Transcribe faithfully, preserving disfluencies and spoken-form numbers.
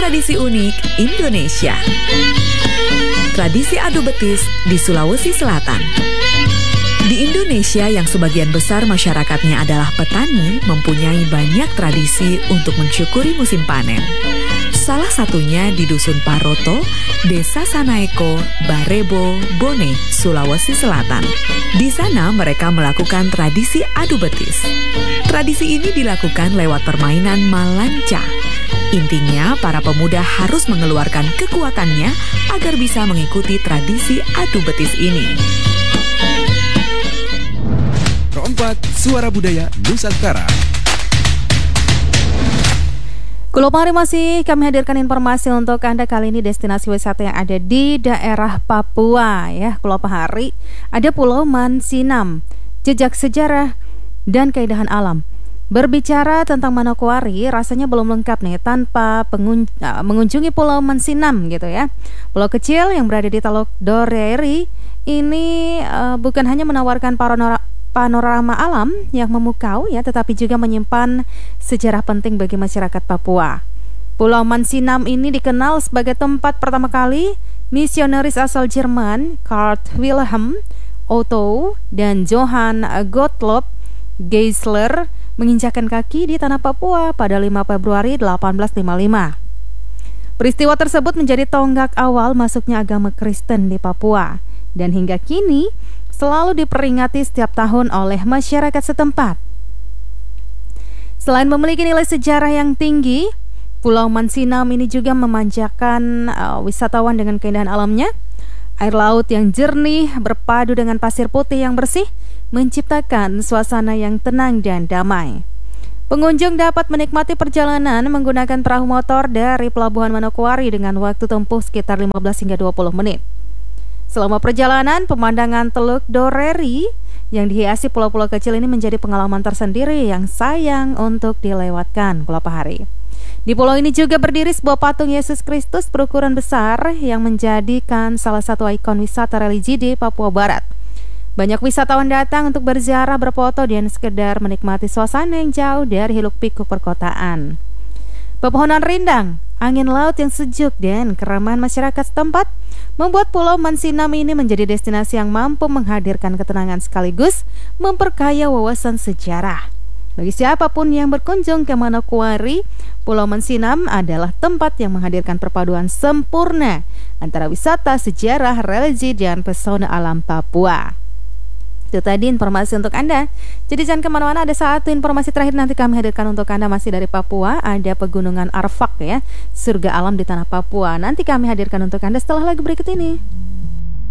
tradisi unik Indonesia. Tradisi adu betis di Sulawesi Selatan. Di Indonesia yang sebagian besar masyarakatnya adalah petani, mempunyai banyak tradisi untuk mensyukuri musim panen. Salah satunya di Dusun Paroto, Desa Sanaeko, Barebo, Bone, Sulawesi Selatan. Di sana mereka melakukan tradisi adu betis. Tradisi ini dilakukan lewat permainan malanca. Intinya, para pemuda harus mengeluarkan kekuatannya agar bisa mengikuti tradisi adu betis ini. Keempat, Suara Budaya Nusantara. Kulo Pahari masih kami hadirkan informasi untuk Anda kali ini destinasi wisata yang ada di daerah Papua ya. Kulo Pahari ada Pulau Mansinam, jejak sejarah dan keindahan alam. Berbicara tentang Manokwari, rasanya belum lengkap nih tanpa pengun- uh, mengunjungi Pulau Mansinam gitu ya. Pulau kecil yang berada di Teluk Doreri ini uh, bukan hanya menawarkan panorama, panorama alam yang memukau ya, tetapi juga menyimpan sejarah penting bagi masyarakat Papua. Pulau Mansinam ini dikenal sebagai tempat pertama kali misionaris asal Jerman Karl Wilhelm Otto dan Johann Gottlob Geisler menginjakkan kaki di tanah Papua pada lima Februari delapan belas lima puluh lima. Peristiwa tersebut menjadi tonggak awal masuknya agama Kristen di Papua dan hingga kini selalu diperingati setiap tahun oleh masyarakat setempat. Selain memiliki nilai sejarah yang tinggi, Pulau Mansinam ini juga memanjakan uh, wisatawan dengan keindahan alamnya. Air laut yang jernih berpadu dengan pasir putih yang bersih menciptakan suasana yang tenang dan damai. Pengunjung dapat menikmati perjalanan menggunakan perahu motor dari Pelabuhan Manokwari dengan waktu tempuh sekitar lima belas hingga dua puluh menit. Selama perjalanan, pemandangan Teluk Doreri yang dihiasi pulau-pulau kecil ini menjadi pengalaman tersendiri yang sayang untuk dilewatkan. Kulo Pahari. Di pulau ini juga berdiri sebuah patung Yesus Kristus berukuran besar yang menjadikan salah satu ikon wisata religi di Papua Barat. Banyak wisatawan datang untuk berziarah, berfoto, dan sekedar menikmati suasana yang jauh dari hiruk-pikuk perkotaan. Pepohonan rindang, angin laut yang sejuk, dan keramahan masyarakat setempat membuat Pulau Mansinam ini menjadi destinasi yang mampu menghadirkan ketenangan sekaligus memperkaya wawasan sejarah. Bagi siapapun yang berkunjung ke Manokwari, Pulau Mansinam adalah tempat yang menghadirkan perpaduan sempurna antara wisata, sejarah, religi, dan pesona alam Papua. Itu tadi informasi untuk Anda. Jadi jangan kemana-mana, ada satu informasi terakhir nanti kami hadirkan untuk Anda masih dari Papua. Ada Pegunungan Arfak ya, surga alam di tanah Papua. Nanti kami hadirkan untuk Anda setelah lagu berikut ini.